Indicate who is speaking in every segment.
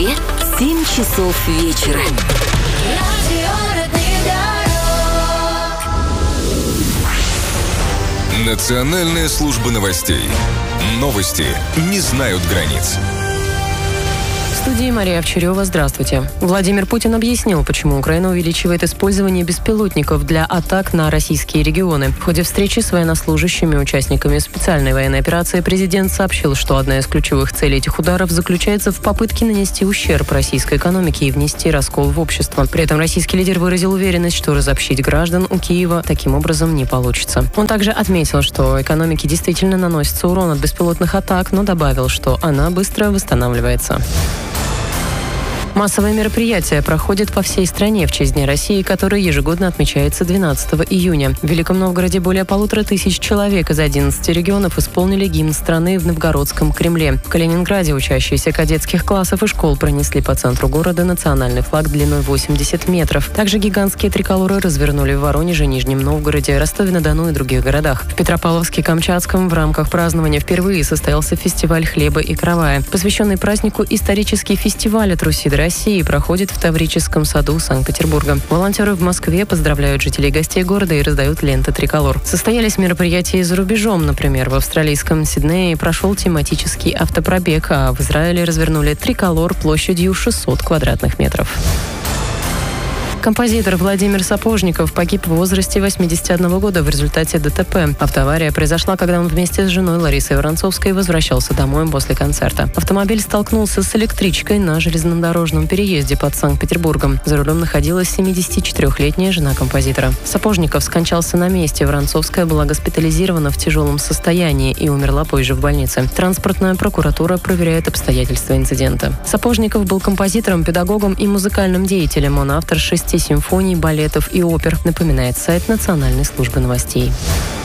Speaker 1: Москве 7 часов вечера.
Speaker 2: Национальная служба новостей. Новости не знают границ.
Speaker 3: В студии Мария Овчарева. Здравствуйте. Владимир Путин объяснил, почему Украина увеличивает использование беспилотников для атак на российские регионы. В ходе встречи с военнослужащими, участниками специальной военной операции, президент сообщил, что одна из ключевых целей этих ударов заключается в попытке нанести ущерб российской экономике и внести раскол в общество. При этом российский лидер выразил уверенность, что разобщить граждан у Киева таким образом не получится. Он также отметил, что экономике действительно наносится урон от беспилотных атак, но добавил, что она быстро восстанавливается. Массовое мероприятие проходит по всей стране в честь Дня России, который ежегодно отмечается 12 июня. В Великом Новгороде более 1500 человек из 11 регионов исполнили гимн страны в Новгородском Кремле. В Калининграде учащиеся кадетских классов и школ пронесли по центру города национальный флаг длиной 80 метров. Также гигантские триколоры развернули в Воронеже, Нижнем Новгороде, Ростове-на-Дону и других городах. В Петропавловске-Камчатском в рамках празднования впервые состоялся фестиваль хлеба и каравая. Посвященный празднику исторический фестиваль от Руси до России проходит в Таврическом саду Санкт-Петербурга. Волонтеры в Москве поздравляют жителей и гостей города и раздают ленты триколор. Состоялись мероприятия и за рубежом. Например, в австралийском Сиднее прошел тематический автопробег, а в Израиле развернули триколор площадью 600 квадратных метров. Композитор Владимир Сапожников погиб в возрасте 81 года в результате ДТП. Автоавария произошла, когда он вместе с женой Ларисой Воронцовской возвращался домой после концерта. Автомобиль столкнулся с электричкой на железнодорожном переезде под Санкт-Петербургом. За рулем находилась 74-летняя жена композитора. Сапожников скончался на месте. Воронцовская была госпитализирована в тяжелом состоянии и умерла позже в больнице. Транспортная прокуратура проверяет обстоятельства инцидента. Сапожников был композитором, педагогом и музыкальным деятелем. Он автор 6 симфоний, балетов и опер, напоминает сайт Национальной службы новостей.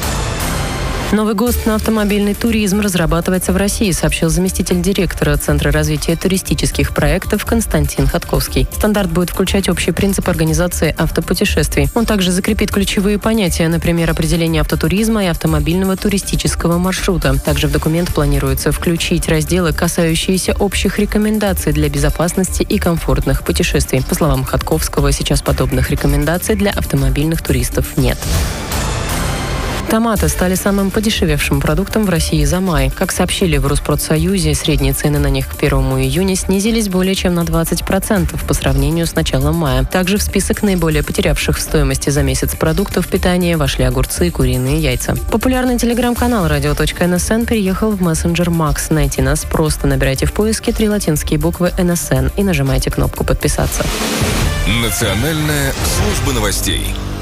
Speaker 3: Новый ГОСТ на автомобильный туризм разрабатывается в России, сообщил заместитель директора Центра развития туристических проектов Константин Ходковский. Стандарт будет включать общий принцип организации автопутешествий. Он также закрепит ключевые понятия, например, определение автотуризма и автомобильного туристического маршрута. Также в документ планируется включить разделы, касающиеся общих рекомендаций для безопасности и комфортных путешествий. По словам Ходковского, сейчас подобных рекомендаций для автомобильных туристов нет. Томаты стали самым подешевевшим продуктом в России за май. Как сообщили в Росспродсоюзе, средние цены на них к 1 июня снизились более чем на 20% по сравнению с началом мая. Также в список наиболее потерявших в стоимости за месяц продуктов питания вошли огурцы и куриные яйца. Популярный телеграм-канал radio.nsn переехал в мессенджер Max. Найти нас просто набирайте в поиске 3 латинские буквы NSN и нажимайте кнопку «Подписаться».
Speaker 2: Национальная служба новостей.